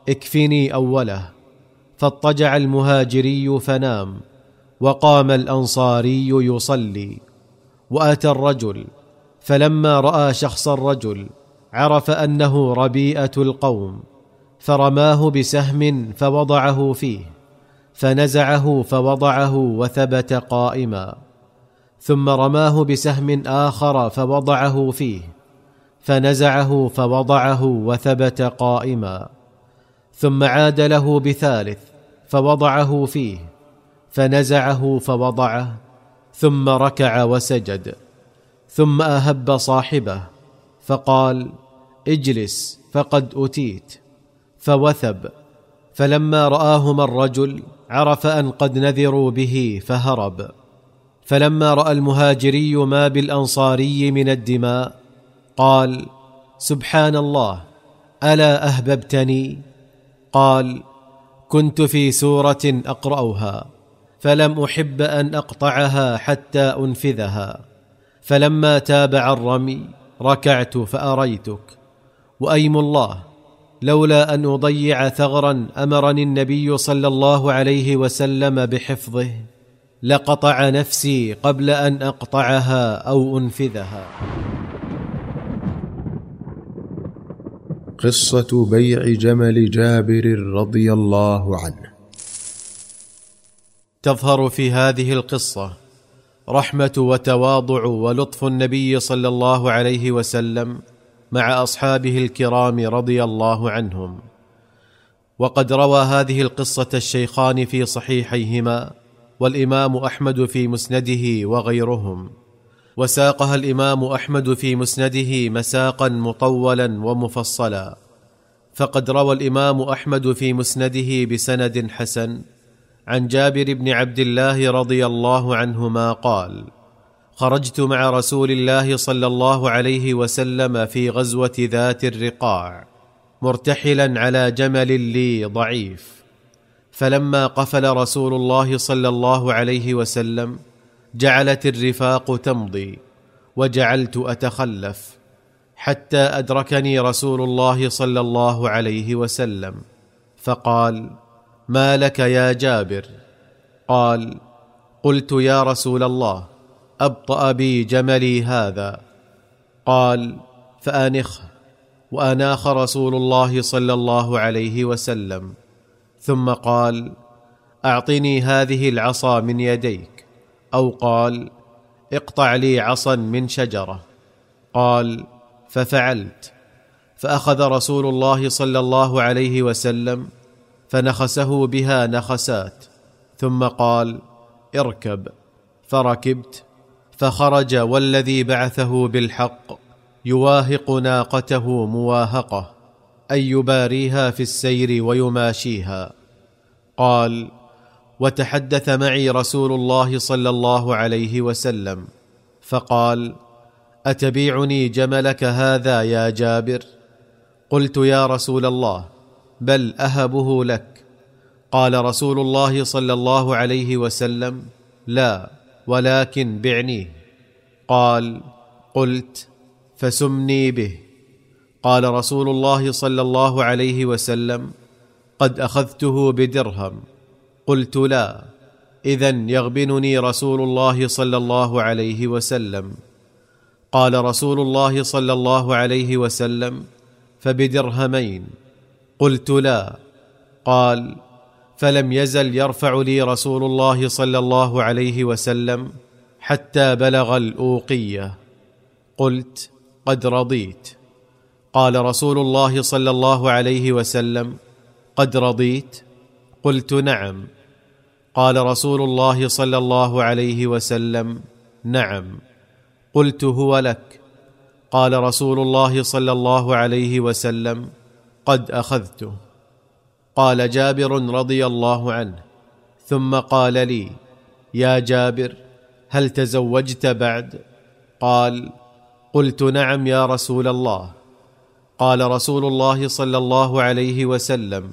اكفني أوله. فاضطجع المهاجري فنام، وقام الأنصاري يصلي. وأتى الرجل، فلما رأى شخص الرجل عرف أنه ربيئة القوم، فرماه بسهم فوضعه فيه، فنزعه فوضعه وثبت قائما. ثم رماه بسهم آخر فوضعه فيه، فنزعه فوضعه وثبت قائما. ثم عاد له بثالث فوضعه فيه، فنزعه فوضعه، ثم ركع وسجد. ثم أهب صاحبه فقال: اجلس فقد أتيت. فوثب. فلما رآهما الرجل عرف أن قد نذروا به فهرب. فلما رأى المهاجري ما بالأنصاري من الدماء قال: سبحان الله، ألا أهببتني؟ قال: كنت في سورة أقرأها، فلم أحب أن أقطعها حتى أنفذها، فلما تابع الرمي ركعت فأريتك. وأيم الله، لولا أن أضيع ثغرا أمرني النبي صلى الله عليه وسلم بحفظه لقطع نفسي قبل أن أقطعها أو أنفذها. قصة بيع جمل جابر رضي الله عنه. تظهر في هذه القصة رحمة وتواضع ولطف النبي صلى الله عليه وسلم مع أصحابه الكرام رضي الله عنهم. وقد روى هذه القصة الشيخان في صحيحيهما، والإمام أحمد في مسنده وغيرهم. وساقها الإمام أحمد في مسنده مساقا مطولا ومفصلا. فقد روى الإمام أحمد في مسنده بسند حسن عن جابر بن عبد الله رضي الله عنهما قال: خرجت مع رسول الله صلى الله عليه وسلم في غزوة ذات الرقاع مرتحلا على جمل لي ضعيف. فلما قفل رسول الله صلى الله عليه وسلم جعلت الرفاق تمضي، وجعلت أتخلف، حتى أدركني رسول الله صلى الله عليه وسلم فقال: ما لك يا جابر؟ قال: قلت: يا رسول الله، أبطأ بي جملي هذا. قال: فآنخه. وأناخ رسول الله صلى الله عليه وسلم، ثم قال: أعطني هذه العصا من يديك، أو قال: اقطع لي عصا من شجرة. قال: ففعلت. فأخذ رسول الله صلى الله عليه وسلم فنخسه بها نخسات، ثم قال: اركب. فركبت، فخرج والذي بعثه بالحق يواهق ناقته مواهقة، أي يباريها في السير ويماشيها. قال: وتحدث معي رسول الله صلى الله عليه وسلم فقال: أتبيعني جملك هذا يا جابر؟ قلت: يا رسول الله، بل أهبه لك. قال رسول الله صلى الله عليه وسلم: لا، ولكن بعنيه. قال: قلت: فسمني به. قال رسول الله صلى الله عليه وسلم: قد أخذته بدرهم. قلت: لا، إذن يغبنني رسول الله صلى الله عليه وسلم. قال رسول الله صلى الله عليه وسلم: فبدرهمين. قلت: لا. قال: فلم يزل يرفع لي رسول الله صلى الله عليه وسلم حتى بلغ الأوقية. قلت: قد رضيت. قال رسول الله صلى الله عليه وسلم: قد رضيت؟ قلت: نعم. قال رسول الله صلى الله عليه وسلم: نعم. قلت: هو لك. قال رسول الله صلى الله عليه وسلم: قد أخذته. قال جابر رضي الله عنه: ثم قال لي: يا جابر، هل تزوجت بعد؟ قال: قلت: نعم يا رسول الله. قال رسول الله صلى الله عليه وسلم: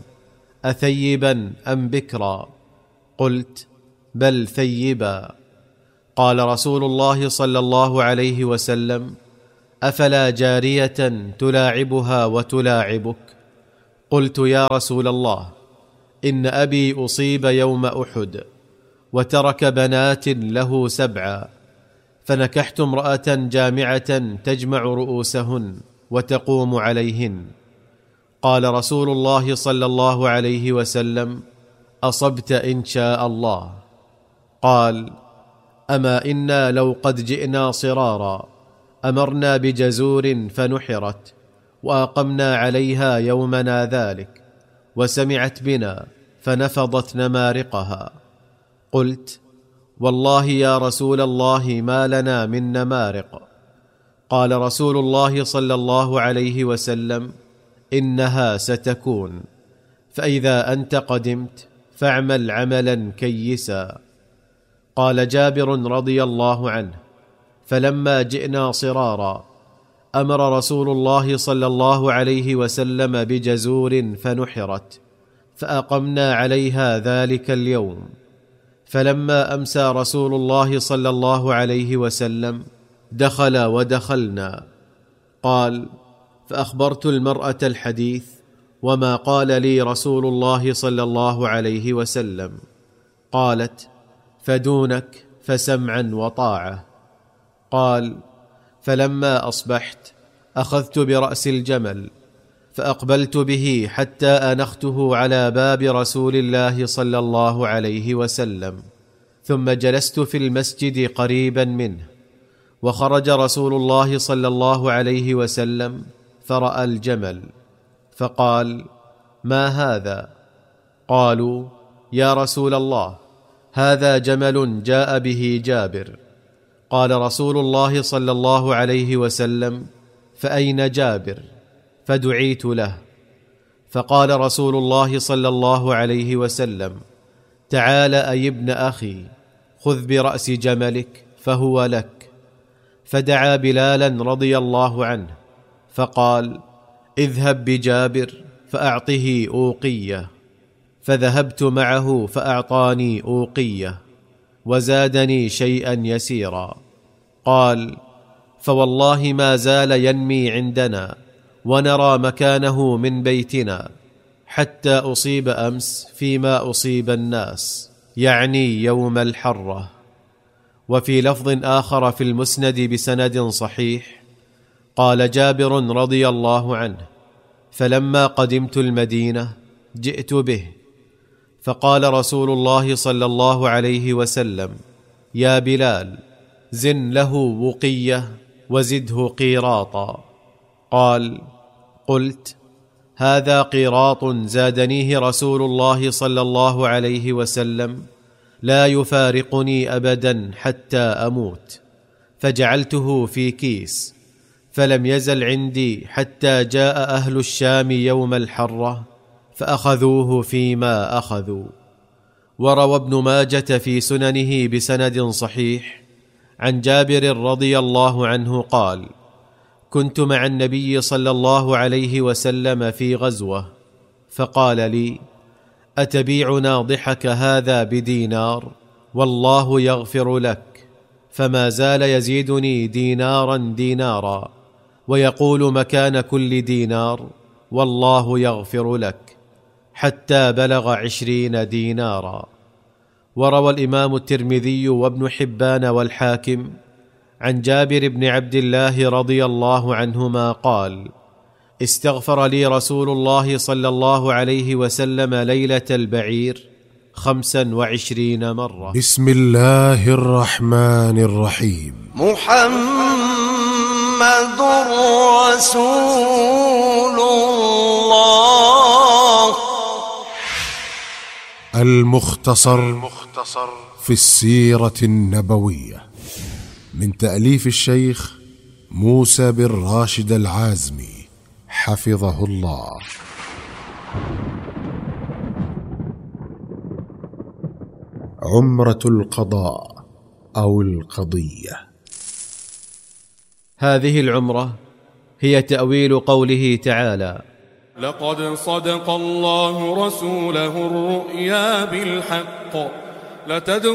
أثيبا أم بكرا؟ قلت: بل ثيبا. قال رسول الله صلى الله عليه وسلم: أفلا جارية تلاعبها وتلاعبك؟ قلت: يا رسول الله، إن أبي أصيب يوم أحد وترك بنات له 7، فنكحت امرأة جامعة تجمع رؤوسهن وتقوم عليهن. قال رسول الله صلى الله عليه وسلم: أصبت إن شاء الله. قال: أما إنا لو قد جئنا صرارا أمرنا بجزور فنحرت وأقمنا عليها يومنا ذلك، وسمعت بنا فنفضت نمارقها. قلت: والله يا رسول الله ما لنا من نمارق. قال رسول الله صلى الله عليه وسلم: إنها ستكون، فإذا أنت قدمت فاعمل عملا كيسا. قال جابر رضي الله عنه: فلما جئنا صرارا أمر رسول الله صلى الله عليه وسلم بجزور فنحرت، فأقمنا عليها ذلك اليوم. فلما أمسى رسول الله صلى الله عليه وسلم دخل ودخلنا. قال: فأخبرت المرأة الحديث وما قال لي رسول الله صلى الله عليه وسلم. قالت: فدونك فسمعا وطاعة. قال: فلما أصبحت أخذت برأس الجمل فأقبلت به حتى أنخته على باب رسول الله صلى الله عليه وسلم، ثم جلست في المسجد قريبا منه، وخرج رسول الله صلى الله عليه وسلم فرأى الجمل فقال: ما هذا؟ قالوا: يا رسول الله، هذا جمل جاء به جابر. قال رسول الله صلى الله عليه وسلم: فأين جابر؟ فدعيت له. فقال رسول الله صلى الله عليه وسلم: تعال أي ابن أخي، خذ برأس جملك فهو لك. فدعا بلالا رضي الله عنه فقال: اذهب بجابر فأعطه أوقية. فذهبت معه فأعطاني أوقية وزادني شيئا يسيرا. قال: فوالله ما زال ينمي عندنا ونرى مكانه من بيتنا حتى أصيب أمس فيما أصيب الناس، يعني يوم الحرة. وفي لفظ آخر في المسند بسند صحيح قال جابر رضي الله عنه: فلما قدمت المدينة جئت به، فقال رسول الله صلى الله عليه وسلم: يا بلال، زن له وقية وزده قيراطا. قال: قلت: هذا قيراط زادنيه رسول الله صلى الله عليه وسلم لا يفارقني أبدا حتى أموت. فجعلته في كيس، فلم يزل عندي حتى جاء أهل الشام يوم الحرة فأخذوه فيما أخذوا. وروى ابن ماجة في سننه بسند صحيح عن جابر رضي الله عنه قال: كنت مع النبي صلى الله عليه وسلم في غزوة، فقال لي: أتبيع ناضحك هذا بدينار؟ والله يغفر لك. فما زال يزيدني دينارا دينارا، ويقول مكان كل دينار: والله يغفر لك، حتى بلغ 20 دينارا. وروى الإمام الترمذي وابن حبان والحاكم عن جابر بن عبد الله رضي الله عنهما قال: استغفر لي رسول الله صلى الله عليه وسلم ليلة البعير 25 مرة. بسم الله الرحمن الرحيم. محمد رسول الله. المختصر في السيرة النبوية، من تأليف الشيخ موسى بن راشد العازمي حفظه الله. عمرة القضاء أو القضية. هذه العمرة هي تأويل قوله تعالى: لقد صدق الله رسوله الرؤيا بالحق